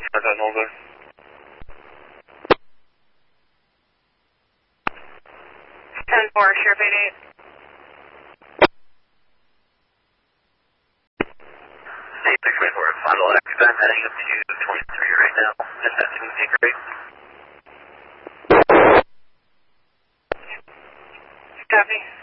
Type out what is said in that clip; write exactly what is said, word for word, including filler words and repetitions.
Start that Nova. ten four, Sheriff eighty-eight. eight six four, final X. I'm heading up to twenty-three right now. Dispatching take rate. Copy.